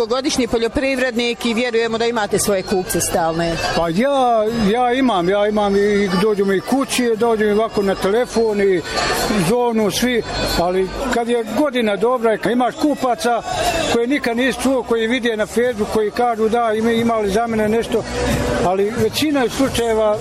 dugogodišnji poljoprivrednik i vjerujemo da imate svoje kupce stalne. Pa ja imam i dođu mi kući, dođu mi ovako na telefon i zovnu svi, ali kad je godina dobra, imaš kupaca koje nikad nisi čuo, koji vide na Facebooku, koji kažu da imali za mene nešto, ali većina slučajeva